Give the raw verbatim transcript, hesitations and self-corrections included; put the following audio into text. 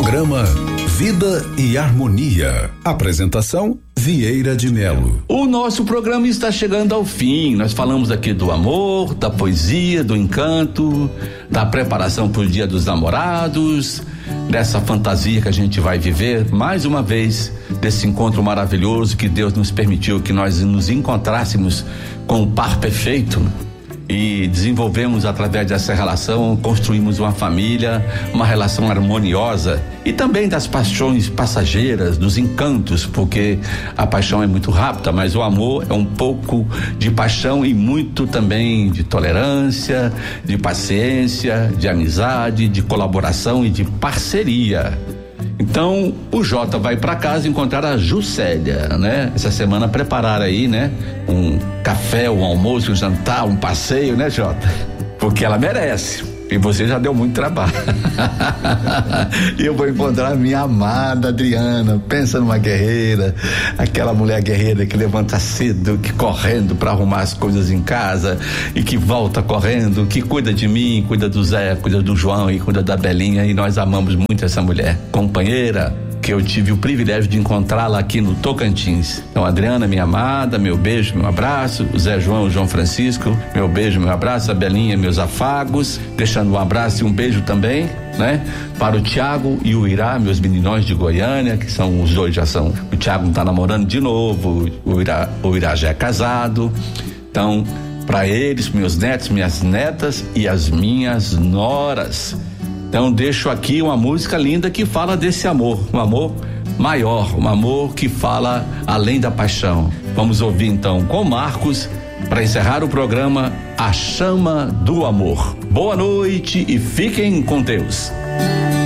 Programa Vida e Harmonia. Apresentação Vieira de Melo. O nosso programa está chegando ao fim. Nós falamos aqui do amor, da poesia, do encanto, da preparação para o Dia dos Namorados, dessa fantasia que a gente vai viver mais uma vez, desse encontro maravilhoso que Deus nos permitiu que nós nos encontrássemos com o par perfeito. E desenvolvemos através dessa relação, construímos uma família, uma relação harmoniosa e também das paixões passageiras, dos encantos, porque a paixão é muito rápida, mas o amor é um pouco de paixão e muito também de tolerância, de paciência, de amizade, de colaboração e de parceria. Então, o Jota vai para casa encontrar a Juscelia, né? Essa semana preparar aí, né? Um café, um almoço, um jantar, um passeio, né, Jota? Porque ela merece. E você já deu muito trabalho. E eu vou encontrar minha amada Adriana. Pensa numa guerreira, aquela mulher guerreira que levanta cedo, que correndo para arrumar as coisas em casa e que volta correndo, que cuida de mim, cuida do Zé, cuida do João e cuida da Belinha, e nós amamos muito essa mulher. Companheira, que eu tive o privilégio de encontrá-la aqui no Tocantins. Então, Adriana, minha amada, meu beijo, meu abraço. O Zé João, o João Francisco, meu beijo, meu abraço. A Belinha, meus afagos. Deixando um abraço e um beijo também, né? Para o Tiago e o Irá, meus meninões de Goiânia, que são os dois, já são. O Tiago tá namorando de novo, o Irá, o Irá já é casado. Então, para eles, meus netos, minhas netas e as minhas noras. Então deixo aqui uma música linda que fala desse amor, um amor maior, um amor que fala além da paixão. Vamos ouvir então com Marcos, para encerrar o programa, A Chama do Amor. Boa noite e fiquem com Deus.